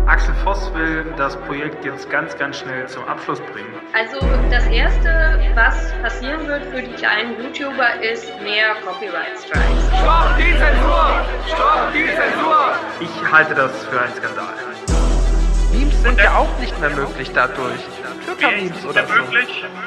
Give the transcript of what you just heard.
Axel Voss will das Projekt jetzt ganz schnell zum Abschluss bringen. Also das Erste, was passieren wird für die kleinen YouTuber, ist mehr Copyright Strikes. Stopp die Zensur! Stopp die Zensur! Ich halte das für einen Skandal. Memes sind ja auch nicht mehr möglich dadurch. Twitter-Memes oder so. Möglich?